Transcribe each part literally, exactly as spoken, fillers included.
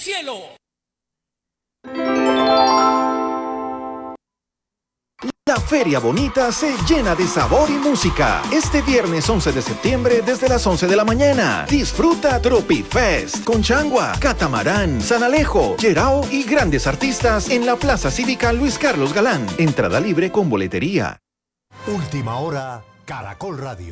cielo. La Feria Bonita se llena de sabor y música. Este viernes once de septiembre desde las once de la mañana. Disfruta Tropifest con Changua, Catamarán, San Alejo, Yerao y grandes artistas en la Plaza Cívica Luis Carlos Galán. Entrada libre con boletería. Última hora, Caracol Radio.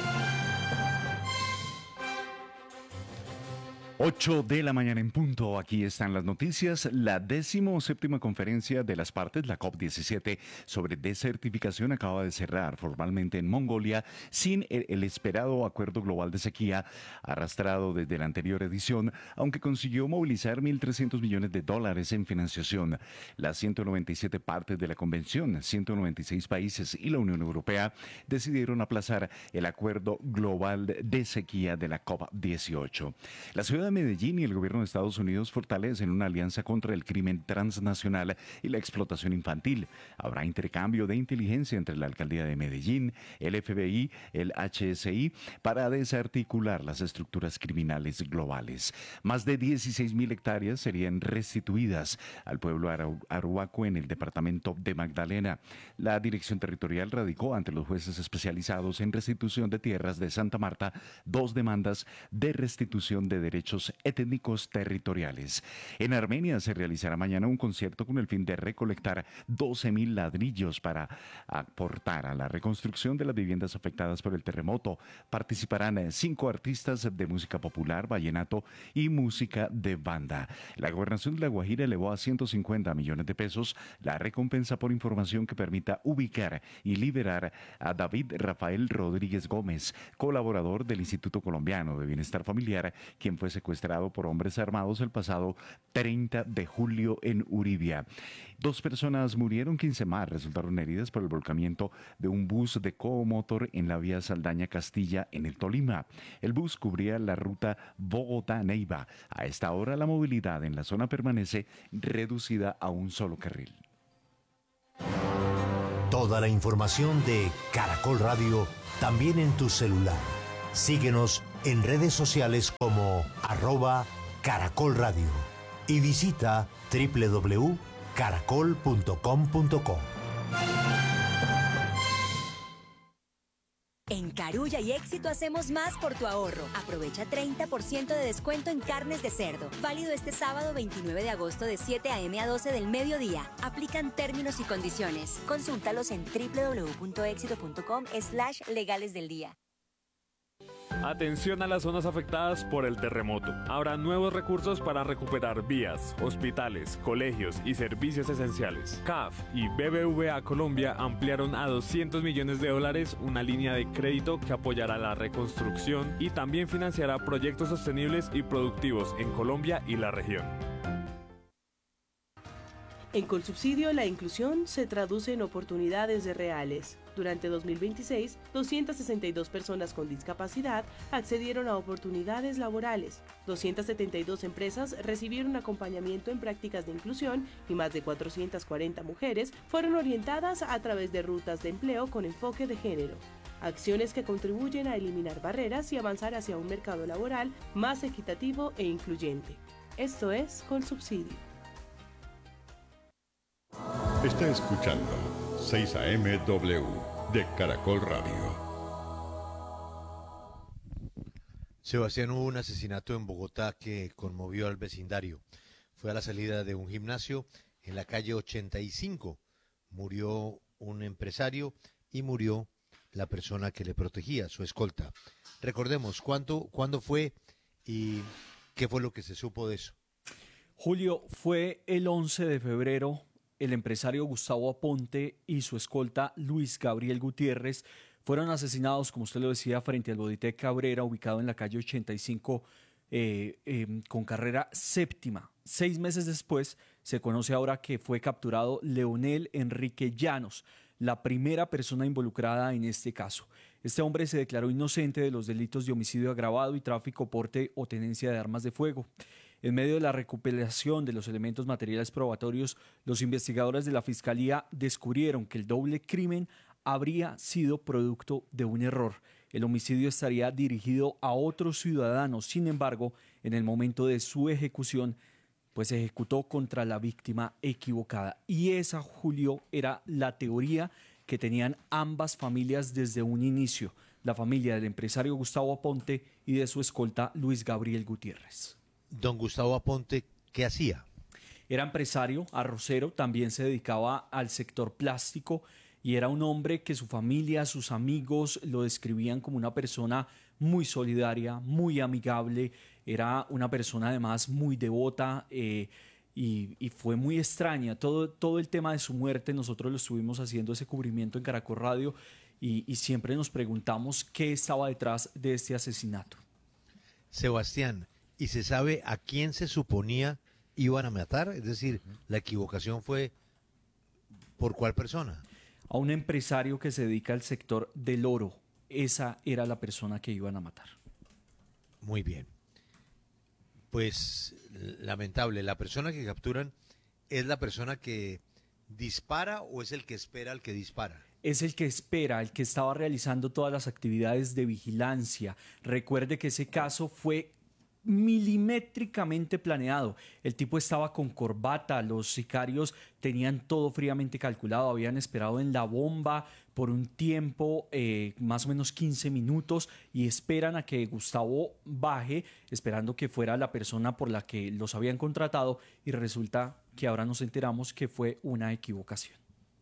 ocho de la mañana en punto, aquí están las noticias. La décimo séptima conferencia de las partes, la COP diecisiete, sobre desertificación acaba de cerrar formalmente en Mongolia sin el, el esperado acuerdo global de sequía arrastrado desde la anterior edición, aunque consiguió movilizar mil trescientos millones de dólares en financiación. Las ciento noventa y siete partes de la convención, ciento noventa y seis países y la Unión Europea decidieron aplazar el acuerdo global de sequía de la COP dieciocho. La ciudad de Medellín y el gobierno de Estados Unidos fortalecen una alianza contra el crimen transnacional y la explotación infantil. Habrá intercambio de inteligencia entre la alcaldía de Medellín, el F B I, el H S I, para desarticular las estructuras criminales globales. Más de dieciséis mil hectáreas serían restituidas al pueblo arhuaco en el departamento de Magdalena. La dirección territorial radicó ante los jueces especializados en restitución de tierras de Santa Marta dos demandas de restitución de derechos étnicos territoriales. En Armenia se realizará mañana un concierto con el fin de recolectar doce mil ladrillos para aportar a la reconstrucción de las viviendas afectadas por el terremoto. Participarán cinco artistas de música popular, vallenato y música de banda. La gobernación de La Guajira elevó a ciento cincuenta millones de pesos la recompensa por información que permita ubicar y liberar a David Rafael Rodríguez Gómez, colaborador del Instituto Colombiano de Bienestar Familiar, quien fue secuestrado por hombres armados el pasado treinta de julio en Uribia. Dos personas murieron, quince más resultaron heridas por el volcamiento de un bus de Comotor en la vía Saldaña-Castilla, en el Tolima. El bus cubría la ruta Bogotá-Neiva. A esta hora la movilidad en la zona permanece reducida a un solo carril. Toda la información de Caracol Radio también en tu celular. Síguenos en redes sociales como arroba Caracol Radio y visita doble u doble u doble u punto caracol punto com punto co. En Carulla y Éxito hacemos más por tu ahorro. Aprovecha treinta por ciento de descuento en carnes de cerdo. Válido este sábado veintinueve de agosto de siete a eme a doce del mediodía. Aplican términos y condiciones. Consúltalos en doble u doble u doble u punto éxito punto com slash legales del día. Atención a las zonas afectadas por el terremoto. Habrá nuevos recursos para recuperar vías, hospitales, colegios y servicios esenciales. C A F y B B V A Colombia ampliaron a doscientos millones de dólares una línea de crédito que apoyará la reconstrucción y también financiará proyectos sostenibles y productivos en Colombia y la región. En Colsubsidio, la inclusión se traduce en oportunidades reales. Durante dos mil veintiséis, doscientas sesenta y dos personas con discapacidad accedieron a oportunidades laborales, doscientas setenta y dos empresas recibieron acompañamiento en prácticas de inclusión y más de cuatrocientas cuarenta mujeres fueron orientadas a través de rutas de empleo con enfoque de género. Acciones que contribuyen a eliminar barreras y avanzar hacia un mercado laboral más equitativo e incluyente. Esto es Colsubsidio. Está escuchando seis A M W de Caracol Radio. Sebastián, hubo un asesinato en Bogotá que conmovió al vecindario. Fue a la salida de un gimnasio en la calle ochenta y cinco. Murió un empresario y murió la persona que le protegía, su escolta. Recordemos, ¿cuánto, ¿cuándo fue y qué fue lo que se supo de eso? Julio, fue el once de febrero. El empresario Gustavo Aponte y su escolta Luis Gabriel Gutiérrez fueron asesinados, como usted lo decía, frente al Bodytech Cabrera, ubicado en la calle ochenta y cinco, eh, eh, con carrera séptima. Seis meses después, se conoce ahora que fue capturado Leonel Enrique Llanos, la primera persona involucrada en este caso. Este hombre se declaró inocente de los delitos de homicidio agravado y tráfico, porte o tenencia de armas de fuego. En medio de la recuperación de los elementos materiales probatorios, los investigadores de la Fiscalía descubrieron que el doble crimen habría sido producto de un error. El homicidio estaría dirigido a otro ciudadano. Sin embargo, en el momento de su ejecución, pues se ejecutó contra la víctima equivocada. Y esa, Julio, era la teoría que tenían ambas familias desde un inicio, la familia del empresario Gustavo Aponte y de su escolta Luis Gabriel Gutiérrez. Don Gustavo Aponte, ¿qué hacía? Era empresario, arrocero, también se dedicaba al sector plástico y era un hombre que su familia, sus amigos lo describían como una persona muy solidaria, muy amigable, era una persona además muy devota eh, y, y fue muy extraña. Todo, todo el tema de su muerte nosotros lo estuvimos haciendo ese cubrimiento en Caracol Radio y, y siempre nos preguntamos qué estaba detrás de este asesinato. Sebastián, ¿y se sabe a quién se suponía iban a matar? Es decir, la equivocación fue ¿por cuál persona? A un empresario que se dedica al sector del oro. Esa era la persona que iban a matar. Muy bien. Pues lamentable, la persona que capturan es la persona que dispara o es el que espera al que dispara. Es el que espera, el que estaba realizando todas las actividades de vigilancia. Recuerde que ese caso fue milimétricamente planeado. El tipo estaba con corbata, los sicarios tenían todo fríamente calculado, habían esperado en la bomba por un tiempo, eh, más o menos quince minutos, y esperan a que Gustavo baje, esperando que fuera la persona por la que los habían contratado, y resulta que ahora nos enteramos que fue una equivocación.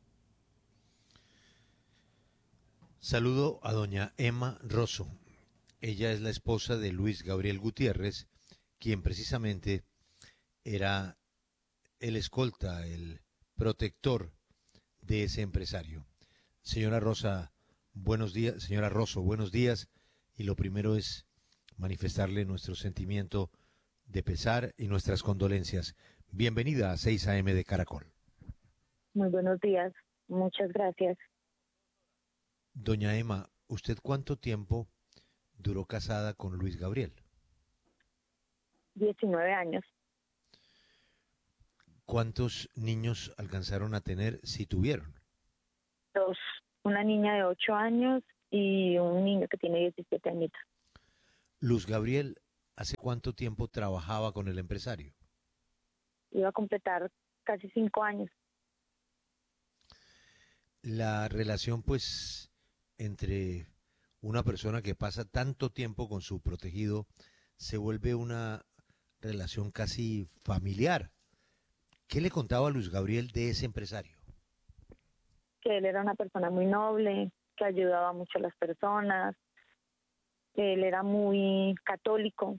Saludo a doña Emma Rosso. Ella es la esposa de Luis Gabriel Gutiérrez, quien precisamente era el escolta, el protector de ese empresario. Señora Rosa, buenos días, señora Rosso, buenos días. Y lo primero es manifestarle nuestro sentimiento de pesar y nuestras condolencias. Bienvenida a seis A M de Caracol. Muy buenos días, muchas gracias. Doña Emma, ¿usted cuánto tiempo duró casada con Luis Gabriel? diecinueve años. ¿Cuántos niños alcanzaron a tener, si tuvieron? Dos, una niña de ocho años y un niño que tiene diecisiete añitos. Luis Gabriel, ¿hace cuánto tiempo trabajaba con el empresario? Iba a completar casi cinco años. La relación, pues, entre una persona que pasa tanto tiempo con su protegido se vuelve una relación casi familiar. ¿Qué le contaba a Luis Gabriel de ese empresario? Que él era una persona muy noble, que ayudaba mucho a las personas, que él era muy católico.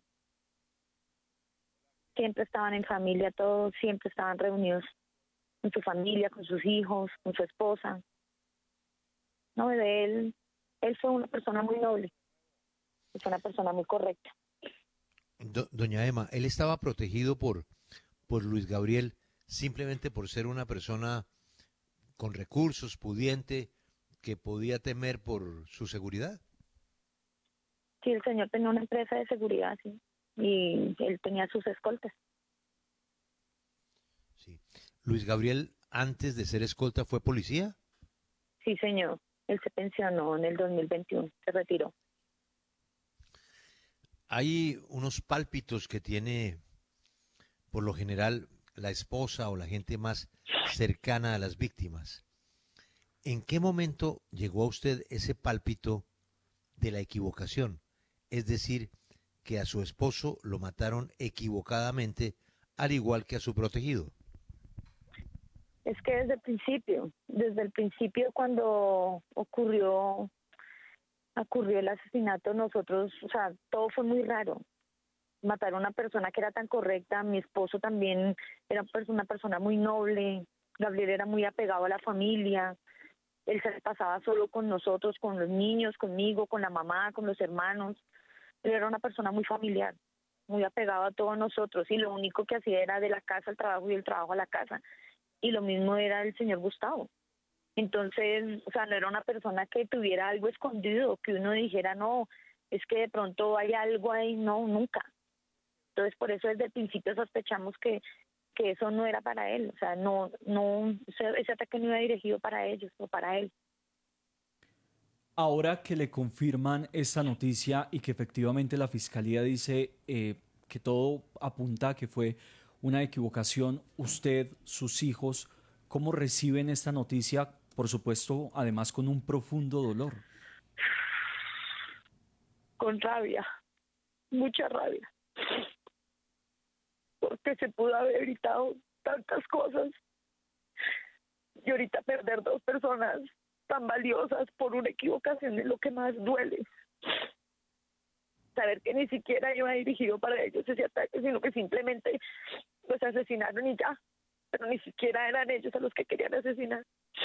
Siempre estaban en familia todos, siempre estaban reunidos con su familia, con sus hijos, con su esposa. No, de él, él fue una persona muy noble, fue una persona muy correcta. Do, doña Emma, ¿él estaba protegido por, por Luis Gabriel simplemente por ser una persona con recursos, pudiente, que podía temer por su seguridad? Sí, el señor tenía una empresa de seguridad, sí, y él tenía sus escoltas. Sí. ¿Luis Gabriel, antes de ser escolta, fue policía? Sí, señor. Él se pensionó en el dos mil veintiuno, se retiró. Hay unos pálpitos que tiene, por lo general, la esposa o la gente más cercana a las víctimas. ¿En qué momento llegó a usted ese pálpito de la equivocación? Es decir, que a su esposo lo mataron equivocadamente, al igual que a su protegido. Es que desde el principio, desde el principio cuando ocurrió, ocurrió el asesinato, nosotros, o sea, todo fue muy raro. Matar a una persona que era tan correcta, mi esposo también era una persona muy noble, Gabriel era muy apegado a la familia, él se le pasaba solo con nosotros, con los niños, conmigo, con la mamá, con los hermanos. Él era una persona muy familiar, muy apegado a todos nosotros y lo único que hacía era de la casa al trabajo y del trabajo a la casa. Y lo mismo era el señor Gustavo. Entonces, o sea, no era una persona que tuviera algo escondido, que uno dijera, no, es que de pronto hay algo ahí, no, nunca. Entonces, por eso desde el principio sospechamos que, que eso no era para él, o sea, no, no, ese, ese ataque no iba dirigido para ellos o para él. Ahora que le confirman esta noticia y que efectivamente la fiscalía dice eh, que todo apunta a que fue una equivocación. Usted, sus hijos, ¿cómo reciben esta noticia? Por supuesto, además con un profundo dolor. Con rabia, mucha rabia, porque se pudo haber evitado tantas cosas y ahorita perder dos personas tan valiosas por una equivocación es lo que más duele. Saber que ni siquiera iba dirigido para ellos ese ataque, sino que simplemente los asesinaron y ya, pero ni siquiera eran ellos a los que querían asesinar.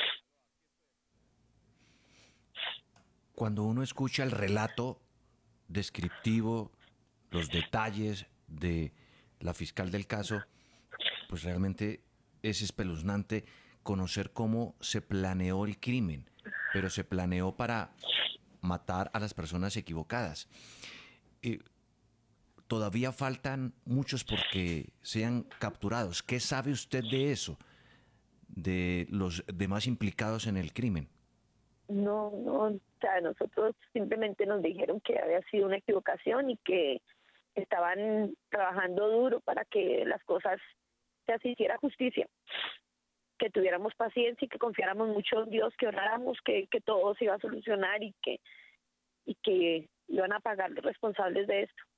Cuando uno escucha el relato descriptivo, los detalles de la fiscal del caso, pues realmente es espeluznante conocer cómo se planeó el crimen, pero se planeó para matar a las personas equivocadas. Eh, todavía faltan muchos porque sean capturados. ¿Qué sabe usted de eso, de los demás implicados en el crimen? No, no, o sea, nosotros simplemente nos dijeron que había sido una equivocación y que estaban trabajando duro para que las cosas se hiciera justicia, que tuviéramos paciencia y que confiáramos mucho en Dios, que oráramos, que, que todo se iba a solucionar y que, y que iban a pagar los responsables de esto.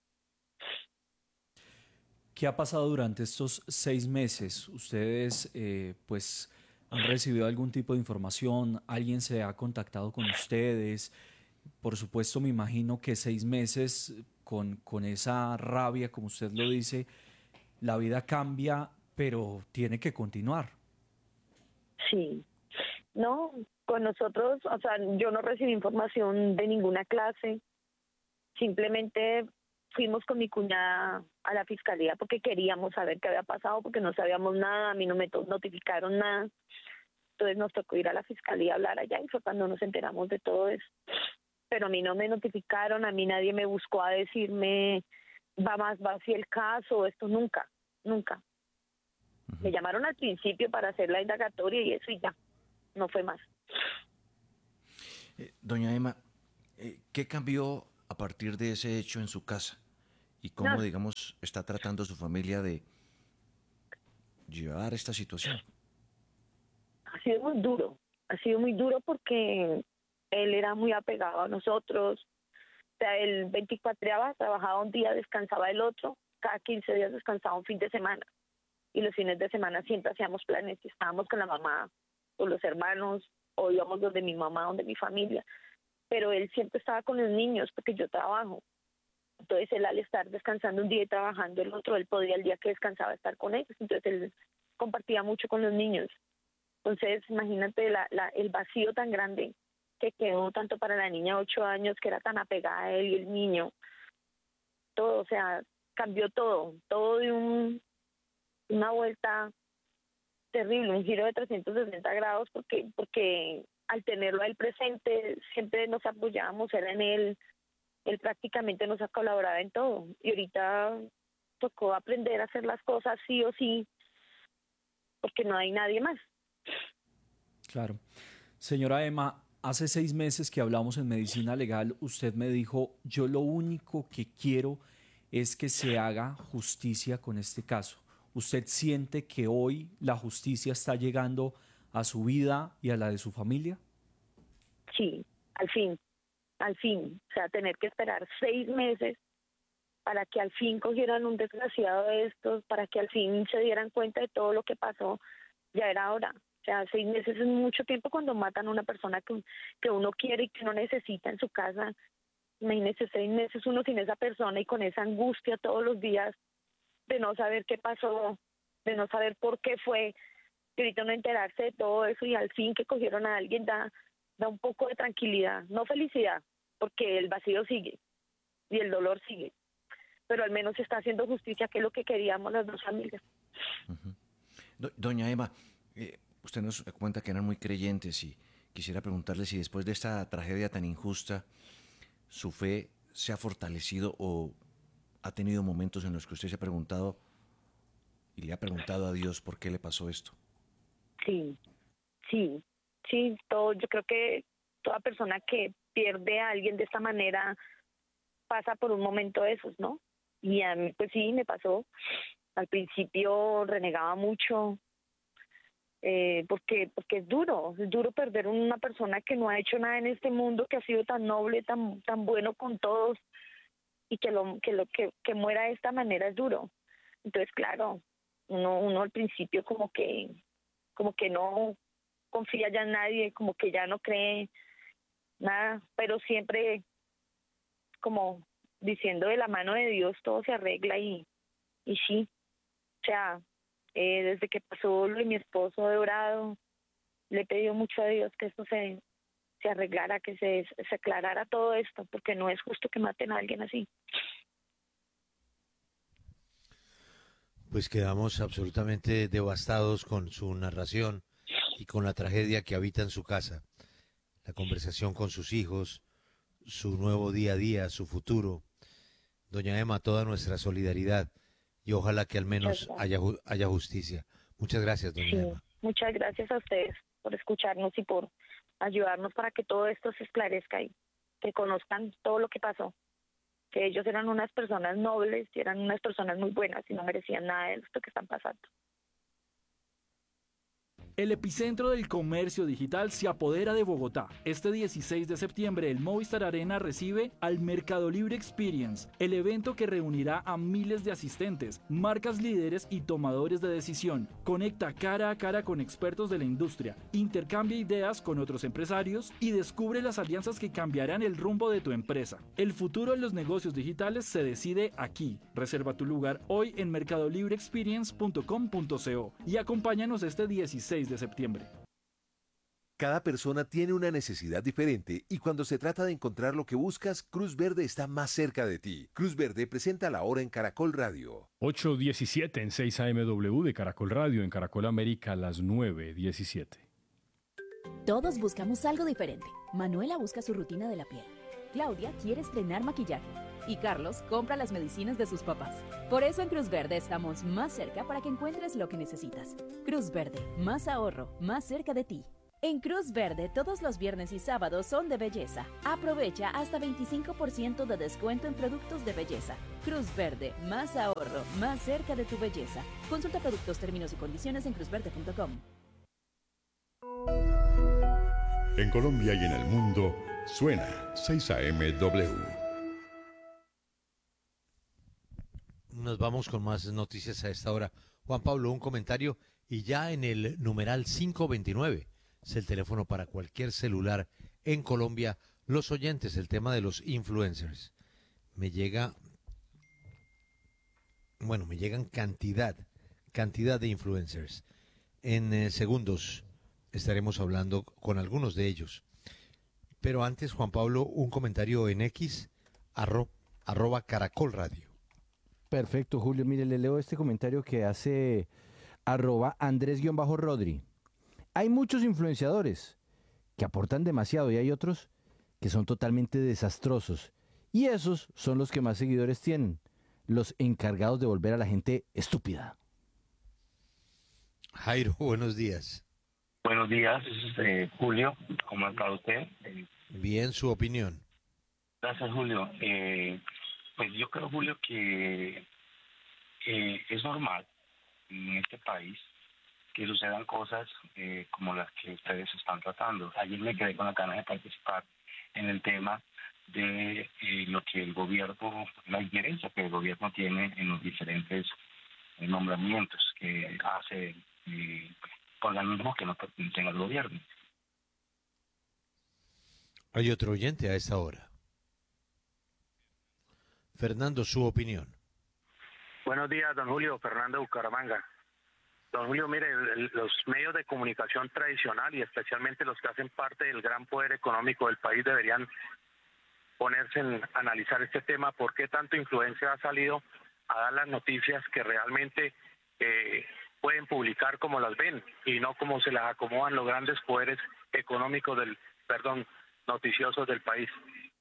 ¿Qué ha pasado durante estos seis meses? Ustedes, eh, pues... ¿han recibido algún tipo de información? ¿Alguien se ha contactado con ustedes? Por supuesto, me imagino que seis meses con, con esa rabia, como usted lo dice, la vida cambia, pero tiene que continuar. Sí. No, con nosotros, o sea, yo no recibí información de ninguna clase. Simplemente fuimos con mi cuñada a la fiscalía porque queríamos saber qué había pasado, porque no sabíamos nada, a mí no me notificaron nada. Entonces nos tocó ir a la fiscalía a hablar allá y fue cuando nos enteramos de todo eso. Pero a mí no me notificaron, a mí nadie me buscó a decirme, va más, va así el caso, esto nunca, nunca. Uh-huh. Me llamaron al principio para hacer la indagatoria y eso y ya, no fue más. Eh, doña Emma, eh, ¿qué cambió a partir de ese hecho en su casa? ¿Y cómo, no. digamos, está tratando su familia de llevar esta situación? Ha sido muy duro, ha sido muy duro porque él era muy apegado a nosotros. O sea, él veinticuatreaba, trabajaba un día, descansaba el otro, cada quince días descansaba un fin de semana. Y los fines de semana siempre hacíamos planes, estábamos con la mamá, con los hermanos, o íbamos donde mi mamá, donde mi familia. Pero él siempre estaba con los niños porque yo trabajo. Entonces él al estar descansando un día y trabajando el otro, él podía el día que descansaba estar con ellos. Entonces él compartía mucho con los niños. Entonces imagínate la, la, el vacío tan grande que quedó tanto para la niña de ocho años que era tan apegada a él y el niño. Todo, o sea, cambió todo. Todo de un, una vuelta terrible, un giro de trescientos sesenta grados porque, porque al tenerlo a él presente siempre nos apoyábamos, era en él. Él prácticamente nos ha colaborado en todo y ahorita tocó aprender a hacer las cosas sí o sí porque no hay nadie más. Claro. Señora Emma, hace seis meses que hablamos en Medicina Legal, usted me dijo, yo lo único que quiero es que se haga justicia con este caso. ¿Usted siente que hoy la justicia está llegando a su vida y a la de su familia? Sí, al fin. Al fin, o sea, tener que esperar seis meses para que al fin cogieran un desgraciado de estos, para que al fin se dieran cuenta de todo lo que pasó, ya era hora. O sea, seis meses es mucho tiempo cuando matan a una persona que, que uno quiere y que uno necesita en su casa. Imagínese seis meses uno sin esa persona y con esa angustia todos los días de no saber qué pasó, de no saber por qué fue, y ahorita no enterarse de todo eso y al fin que cogieron a alguien da... da un poco de tranquilidad, no felicidad, porque el vacío sigue y el dolor sigue, pero al menos se está haciendo justicia, que es lo que queríamos las dos familias. Uh-huh. Do- Doña Emma, eh, usted nos cuenta que eran muy creyentes y quisiera preguntarle si después de esta tragedia tan injusta, su fe se ha fortalecido o ha tenido momentos en los que usted se ha preguntado y le ha preguntado a Dios por qué le pasó esto. Sí, sí. Sí, todo, yo creo que toda persona que pierde a alguien de esta manera pasa por un momento de esos, ¿no? Y a mí, pues sí, me pasó. Al principio renegaba mucho, eh, porque porque es duro, es duro perder una persona que no ha hecho nada en este mundo, que ha sido tan noble, tan tan bueno con todos, y que lo que lo que, que muera de esta manera es duro. Entonces, claro, uno uno al principio como que como que no confía ya en nadie, como que ya no cree nada, pero siempre como diciendo de la mano de Dios todo se arregla y y sí, o sea, eh, desde que pasó lo de mi esposo he orado, le he pedido mucho a Dios que esto se se arreglara, que se, se aclarara todo esto, porque no es justo que maten a alguien así. Pues quedamos absolutamente devastados con su narración y con la tragedia que habita en su casa, la conversación con sus hijos, su nuevo día a día, su futuro. Doña Emma, toda nuestra solidaridad y ojalá que al menos haya, haya justicia. Muchas gracias, doña Sí, Emma. muchas gracias a ustedes por escucharnos y por ayudarnos para que todo esto se esclarezca y que conozcan todo lo que pasó. Que ellos eran unas personas nobles y eran unas personas muy buenas y no merecían nada de esto que están pasando. El epicentro del comercio digital se apodera de Bogotá. Este dieciséis de septiembre, el Movistar Arena recibe al Mercado Libre Experience, el evento que reunirá a miles de asistentes, marcas líderes y tomadores de decisión. Conecta cara a cara con expertos de la industria, intercambia ideas con otros empresarios y descubre las alianzas que cambiarán el rumbo de tu empresa. El futuro de los negocios digitales se decide aquí. Reserva tu lugar hoy en mercado libre experience punto com punto co y acompáñanos este dieciséis de septiembre. Cada persona tiene una necesidad diferente y cuando se trata de encontrar lo que buscas, Cruz Verde está más cerca de ti. Cruz Verde presenta la hora en Caracol Radio. ocho diecisiete en seis A M W de Caracol Radio, en Caracol América a las nueve diecisiete. Todos buscamos algo diferente. Manuela busca su rutina de la piel. Claudia quiere estrenar maquillaje. Y Carlos compra las medicinas de sus papás. Por eso en Cruz Verde estamos más cerca para que encuentres lo que necesitas. Cruz Verde, más ahorro, más cerca de ti. En Cruz Verde todos los viernes y sábados son de belleza. Aprovecha hasta veinticinco por ciento de descuento en productos de belleza. Cruz Verde, más ahorro, más cerca de tu belleza. Consulta productos, términos y condiciones en cruz verde punto com. En Colombia y en el mundo suena seis A M W. Nos vamos con más noticias a esta hora. Juan Pablo, un comentario y ya en el numeral quinientos veintinueve es el teléfono para cualquier celular en Colombia. Los oyentes, el tema de los influencers. Me llega, bueno, me llegan cantidad, cantidad de influencers. En eh, segundos estaremos hablando con algunos de ellos. Pero antes, Juan Pablo, un comentario en X, arro, arroba Caracol Radio. Perfecto, Julio. Mire, le leo este comentario que hace arroba Andrés-Rodri. Hay muchos influenciadores que aportan demasiado y hay otros que son totalmente desastrosos. Y esos son los que más seguidores tienen, los encargados de volver a la gente estúpida. Jairo, buenos días. Buenos días, eh, Julio. ¿Cómo está usted? Bien, su opinión. Gracias, Julio. Eh, Pues yo creo, Julio, que eh, es normal en este país que sucedan cosas eh, como las que ustedes están tratando. Ayer me quedé con la ganas de participar en el tema de eh, lo que el gobierno, la injerencia que el gobierno tiene en los diferentes eh, nombramientos que hace eh, organismos que no pertenecen al gobierno. Hay otro oyente a esta hora. Fernando, su opinión. Buenos días, don Julio. Fernando Bucaramanga. Don Julio, mire, el, los medios de comunicación tradicional y especialmente los que hacen parte del gran poder económico del país deberían ponerse en analizar este tema. ¿Por qué tanto influencia ha salido a dar las noticias que realmente eh, pueden publicar como las ven y no como se las acomodan los grandes poderes económicos del, perdón, noticiosos del país?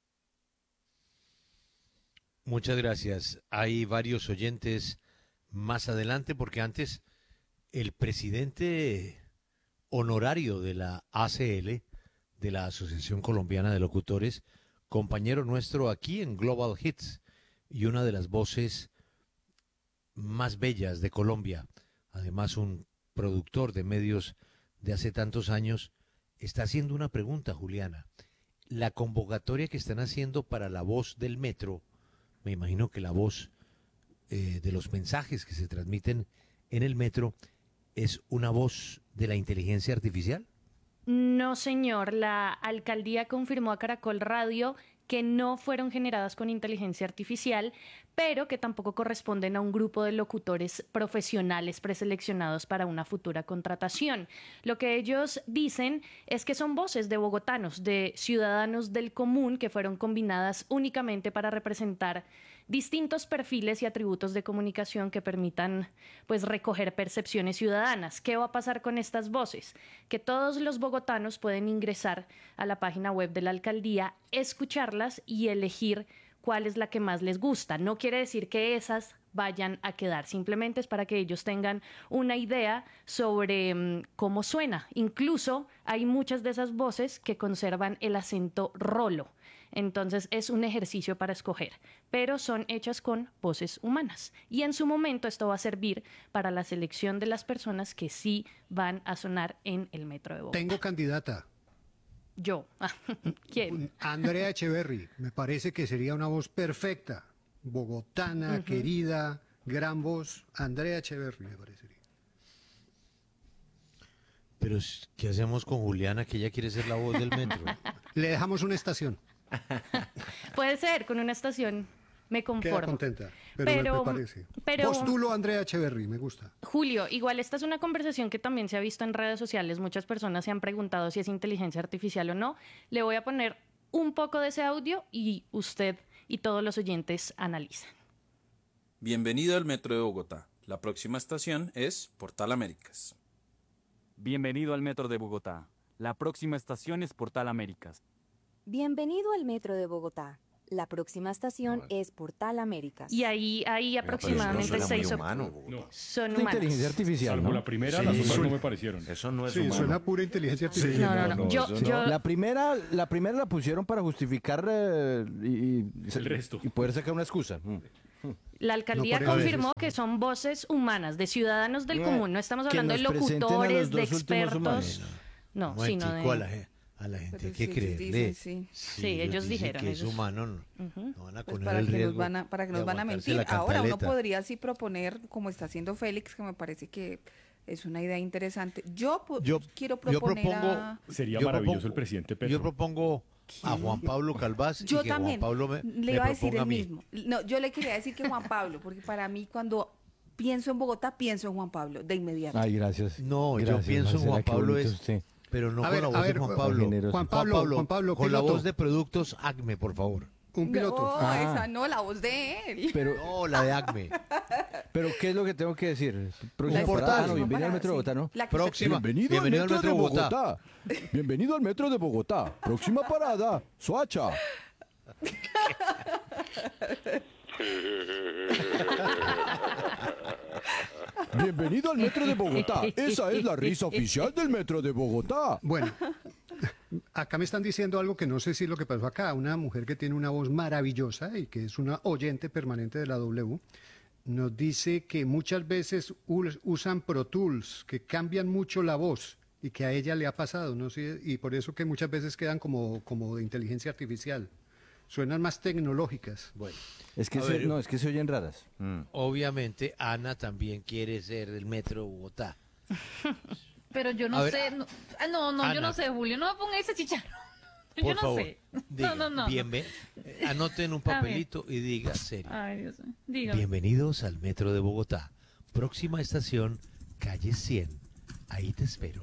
Muchas gracias. Hay varios oyentes más adelante porque antes el presidente honorario de la A C L, de la Asociación Colombiana de Locutores, compañero nuestro aquí en Global Hits y una de las voces más bellas de Colombia, además un productor de medios de hace tantos años, está haciendo una pregunta, Juliana. La convocatoria que están haciendo para la voz del metro, me imagino que la voz eh, de los mensajes que se transmiten en el metro, ¿es una voz de la inteligencia artificial? No, señor. La alcaldía confirmó a Caracol Radio que no fueron generadas con inteligencia artificial, pero que tampoco corresponden a un grupo de locutores profesionales preseleccionados para una futura contratación. Lo que ellos dicen es que son voces de bogotanos, de ciudadanos del común, que fueron combinadas únicamente para representar distintos perfiles y atributos de comunicación que permitan, pues, recoger percepciones ciudadanas. ¿Qué va a pasar con estas voces? Que todos los bogotanos pueden ingresar a la página web de la alcaldía, escucharlas y elegir cuál es la que más les gusta. No quiere decir que esas vayan a quedar, simplemente es para que ellos tengan una idea sobre um, cómo suena. Incluso hay muchas de esas voces que conservan el acento rolo. Entonces es un ejercicio para escoger, pero son hechas con voces humanas. Y en su momento esto va a servir para la selección de las personas que sí van a sonar en el metro de Bogotá. Tengo candidata. Yo. ¿Quién? Andrea Echeverry. Me parece que sería una voz perfecta. Bogotana, uh-huh. querida, gran voz. Andrea Echeverry, me parecería. Pero, ¿qué hacemos con Juliana, que ella quiere ser la voz del metro? Le dejamos una estación. Puede ser, con una estación me conformo. Queda contenta, pero, pero me parece. Pero, Postulo a Andrea Echeverry, me gusta. Julio, igual esta es una conversación que también se ha visto en redes sociales. Muchas personas se han preguntado si es inteligencia artificial o no. Le voy a poner un poco de ese audio y usted y todos los oyentes analizan. Bienvenido al Metro de Bogotá. La próxima estación es Portal Américas. Bienvenido al Metro de Bogotá. La próxima estación es Portal Américas. Bienvenido al Metro de Bogotá. La próxima estación no. es Portal Américas. Y ahí hay aproximadamente seis humanos. No. Son humanos. Inteligencia artificial. Salvo ¿no? la primera, sí. las otras no me parecieron. Eso no es sí, humano. Suena pura inteligencia artificial. Sí, no, no, no. no, yo, no. yo... La primera, la primera la pusieron para justificar eh, y, el resto y poder sacar una excusa. La alcaldía no confirmó que son voces humanas, de ciudadanos del no, común. No estamos hablando de locutores, de expertos. No, no sino de... a la, a la gente que sí, creerle. Sí, sí. sí, ellos dijeron. Que ellos... es humano, no, uh-huh. no van a pues poner para el que riesgo. Nos van a, para que nos van a mentir. Ahora uno podría sí proponer, como está haciendo Félix, que me parece que es una idea interesante. Yo, yo quiero proponer yo propongo, a... Sería yo maravilloso propongo, el presidente Petro. Yo propongo a Juan Pablo Calvás yo y que también Juan Pablo me, le iba a decir el mismo. No, yo le quería decir que Juan Pablo, porque para mí cuando pienso en Bogotá, pienso en Juan Pablo, de inmediato. Ay, gracias. No, gracias, yo pienso en Juan Pablo es... Usted. Pero no a con ver, la voz ver, de Juan Pablo. Juan Pablo, Juan Pablo, Juan Pablo con piloto. la voz de Productos Acme, por favor. Un piloto. No, ah. esa no, la voz de él. Pero, no, la de Acme. Pero, ¿qué es lo que tengo que decir? Próxima parada, no, bienvenido al Metro de Bogotá, ¿no? Próxima. Bienvenido, bienvenido al Metro de Bogotá. Bogotá. Bienvenido al Metro de Bogotá. Próxima parada, Soacha. Bienvenido al Metro de Bogotá. Esa es la risa oficial del Metro de Bogotá. Bueno, acá me están diciendo algo que no sé si es lo que pasó acá. Una mujer que tiene una voz maravillosa y que es una oyente permanente de la W, nos dice que muchas veces usan Pro Tools, que cambian mucho la voz y que a ella le ha pasado, no sé, y por eso que muchas veces quedan como, como de inteligencia artificial. Suenan más tecnológicas. Bueno, es que se, ver, no, es que se oyen raras. Mm. Obviamente Ana también quiere ser el Metro de Bogotá. Pero yo no ver, sé, no, ah, no, no Ana, yo no sé, Julio, no me ponga ese chicharrón. Yo por no favor, sé. Diga, no, no, no. Bienven, anoten un papelito y diga serio. Ay, Dios mío. Dígame. Bienvenidos al Metro de Bogotá. Próxima estación, calle cien. Ahí te espero.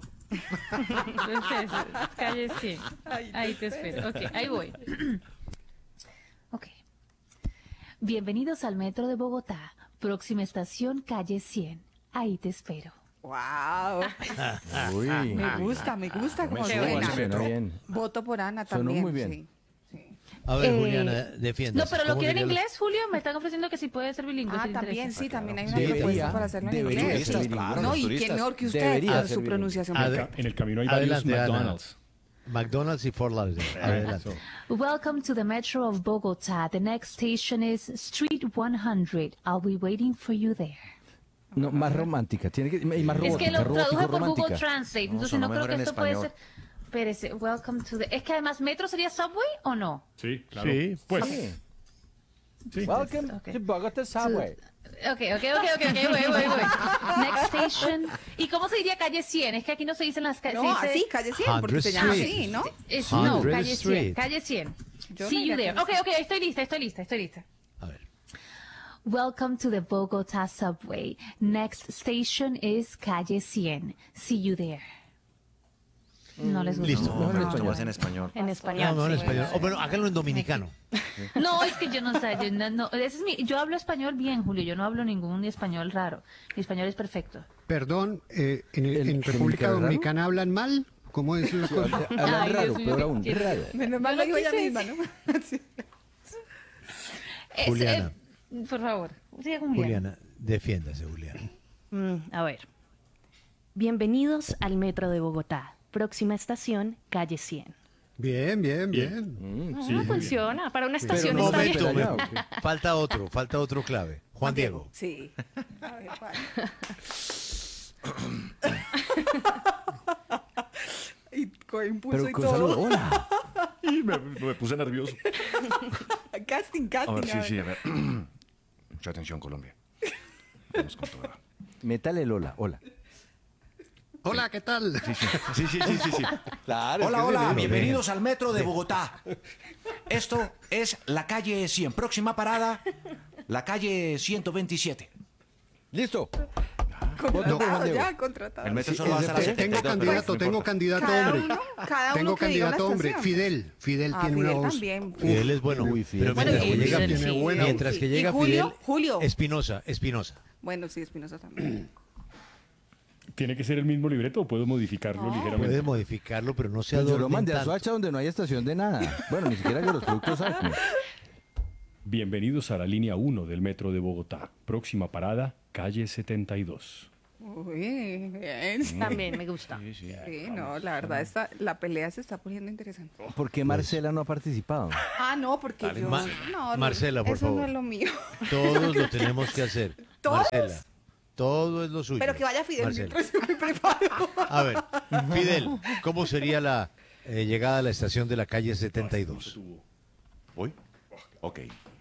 Calle cien. Ahí, ahí te espero. Ok, ahí voy. Ok. Bienvenidos al Metro de Bogotá. Próxima estación, calle cien. Ahí te espero. ¡Wow! Uy. Me gusta, me gusta como suena. Bien. Voto por Ana también. Sonó muy bien. Sí, sí. A ver, eh, Juliana, defiéndase. No, pero lo quiere en inglés, los... Julio. Me están ofreciendo que sí puede ser bilingüe. Ah, también, sí, también hay una debería, propuesta para hacerlo en inglés. Ser no, y qué mejor que usted debería a su pronunciación. En el camino hay varios Adelante, McDonald's. McDonald's y Fort Lauderdale. Adelante. Welcome to the Metro of Bogotá. The next station is Street one hundred. I'll be waiting for you there. No, más romántica. Tiene que, y más Es robótica, que lo robótico, traduje por romántica. Google Translate, entonces no, creo que esto puede ser... Espérese, welcome to the... Es que además, ¿metro sería subway o no? Sí, claro. Sí, pues. Sí. Sí. Welcome Okay. to Bogotá Subway. Ok, ok, ok, ok, ok, voy, voy, voy. Next station. ¿Y cómo se diría calle cien? Es que aquí no se dicen las calles. No, así, calle cien, porque se llama así, ¿no? Es, no, Hundred calle cien, Street. calle cien. Yo See no you iría there. a Ok, ok, estoy lista, estoy lista, estoy lista. Welcome to the Bogotá subway. Next station is calle cien. See you there. No les gusta. Listo. No, No, esto es en español. En español. No, no en sí. español. O bueno, háganlo en dominicano. No, es que yo no sé, yo, no, no, ese es mi, yo hablo español bien, Julio, yo no hablo ningún español raro. Mi español es perfecto. Perdón, eh, en, ¿El- en el República raro? Dominicana hablan mal. ¿Cómo es la cosa? Hablan Ay, raro, Dios mío, peor ¿qué aún. quieres? Raro. Menos mal Yo lo no dijo ella quise misma, decir. ¿no? Sí. Es, Juliana. eh, por favor, siga con Juliana. Juliana, defiéndase, Juliana. Mm, a ver. Bienvenidos al Metro de Bogotá. Próxima estación, calle cien. Bien, bien, bien. Mm, Ah, sí, muy bien. funciona, para una Pero estación un está momento, bien. momento. Falta otro, falta otro clave. Juan Diego. Sí. A ver, Juan. Y con impulso Pero y con todo. saludo. Hola. Y me, me puse nervioso. Casting, A casting. ver, sí, a sí, ver. a ver. Mucha atención, Colombia. Vamos con todo. Métale Lola. Hola. Hola, ¿qué tal? Sí, sí, sí, sí, sí, sí, sí. Claro. Hola, es que hola, se le- bienvenidos al Metro de Bogotá. Esto es la calle cien. Próxima parada, la calle ciento veintisiete. Listo. Contratado ya, contratado. El metro Sí, solo va es hasta la de- setenta y Tengo dos, pero candidato, no tengo importa. candidato Cada hombre. uno, cada uno Tengo que diga candidato una hombre. estación. Fidel. Fidel Ah, tiene Fidel una voz. también. Fidel es bueno. Uy, Fidel. Pero Bueno, mientras y que llega, Fidel tiene buena voz. mientras que ¿Y llega Julio? Fidel, Julio. Espinosa, Espinosa. Bueno, sí, Espinosa también. ¿Tiene que ser el mismo libreto o puedo modificarlo ligeramente? Puedes modificarlo, pero no se Pues yo lo adornen mandé a tanto. Soacha donde no hay estación de nada. Bueno, ni siquiera que los productos Acme. Bienvenidos a la línea uno del Metro de Bogotá. Próxima parada, calle setenta y dos. Uy, bien. También me gusta. Sí, sí. Sí, no, la verdad, esta, la pelea se está poniendo interesante. ¿Por qué Marcela no ha participado? Ah, no, porque Dale. yo... Ma- no, no, Marcela, por eso favor. no es lo mío. Todos lo tenemos que hacer. ¿Todos? Marcela, todo es lo suyo. Pero que vaya Fidel, Marcela. mientras yo me preparo. A ver, Fidel, ¿cómo sería la eh, llegada a la estación de la calle setenta y dos? ¿Voy? Ok.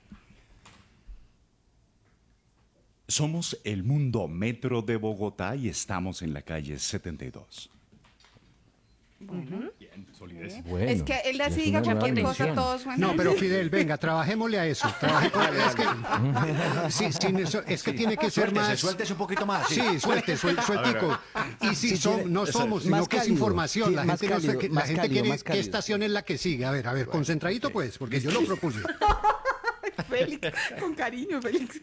Somos el Mundo Metro de Bogotá y estamos en la calle setenta y dos. Bueno. Bien, solidez. Bueno, es que él ya así es diga una nueva cualquier cosa, dimensión. todos suenan. No, pero Fidel, venga, trabajémosle a eso. trabajémosle- es que, sí, sí, eso- es que tiene que ser Suéltese, más... suéltese un poquito más. Sí, suelte, suel- sueltico. Y si Sí, son- tiene- no eso somos, es. sino Más que es cálido, información. sí, La más gente, no sé cálido, qué- la más gente cálido, quiere más qué cálido. estación es la que sigue. A ver, a ver, concentradito pues, porque yo lo propuse. Félix, con cariño, Félix.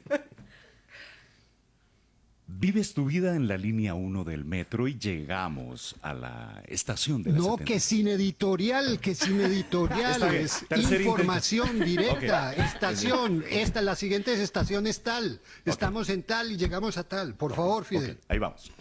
Vives tu vida en la línea uno del metro y llegamos a la estación de la No, setenta. que sin editorial, que sin editorial, Está bien. es Tercer información directa, Ok. estación, esta, la siguiente estación es tal, estamos en tal y llegamos a tal. Por favor, Fidel. Ok, ahí vamos.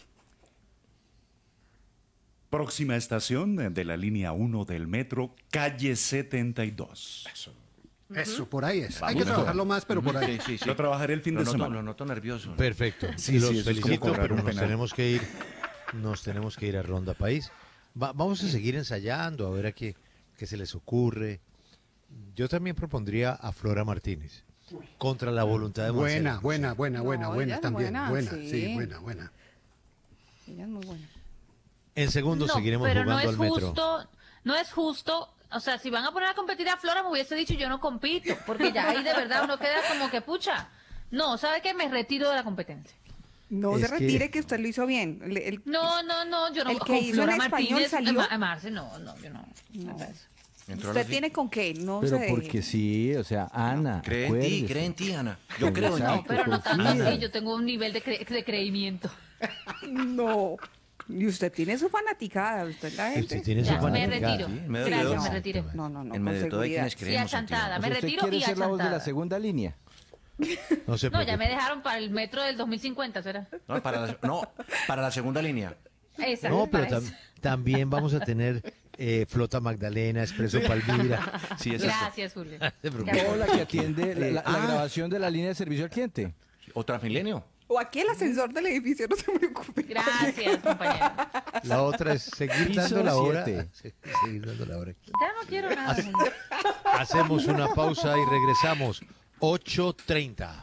Próxima estación de la línea uno del metro, calle setenta y dos. Eso, por ahí es. Hay Vamos. que trabajarlo más, pero por ahí. Sí, sí, sí. Lo trabajaré el fin Lo de noto, semana. lo noto nervioso. Perfecto. Sí, y sí, los eso es como felicito, cobrar pero un nos penal. tenemos que ir, nos tenemos que ir a Ronda País. Va- vamos a seguir ensayando, a ver a qué, qué se les ocurre. Yo también propondría a Flora Martínez, contra la voluntad de Marcela. Buena, buena, buena, buena, No, buena ella es también. buena, Buena, sí. sí. buena, buena. Ella es muy buena. En segundos No, seguiremos pero jugando no es al metro. justo, no es justo, o sea, si van a poner a competir a Flora, me hubiese dicho yo no compito, porque ya ahí de verdad uno queda como que pucha. No, ¿sabe qué? Me retiro de la competencia. No Es se que- retire que... usted lo hizo bien. El- el- No, no, no, yo no. El que con hizo Flora en español Martínez, salió. Ma- Marce, no, no, yo no. No. no eso. Entró a Usted la- tiene con qué, no Pero se deje. porque sí, o sea, Ana, Cree en ti, acuérdese. cree en ti, Ana. Yo creo en ti. Exacto, Pero no tanto confía. así, yo tengo un nivel de, cre- de creimiento. No. Y usted tiene su fanaticada, usted la gente. Usted tiene su Ya, me fanaticada. retiro. Sí, en medio de Gracias, dos. me retiro. No, no, no, En con medio de todo hay seguridad. quienes Y creemos en ti. achantada, O me sea, ¿usted retiro quiere y ser la voz de la achantada. segunda línea? No se No, ya preocupe. me dejaron para el metro del dos mil cincuenta, ¿será? No, para la, no, para la segunda línea. Esa, No, pero para tam- eso. también vamos a tener eh, Flota Magdalena, Expreso Palmira. Sí, es Gracias, Julio. O la que atiende la, la- la Ah. grabación de la línea de servicio al cliente. ¿O Transmilenio? O aquí el ascensor del edificio, no se preocupe. Gracias, compañero. La otra es seguir Piso dando la hora. siete. Se- Seguir dando la hora. Ya no quiero nada. Hace- Hacemos una pausa y regresamos. ocho treinta.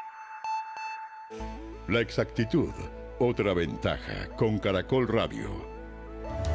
La exactitud, otra ventaja con Caracol Radio.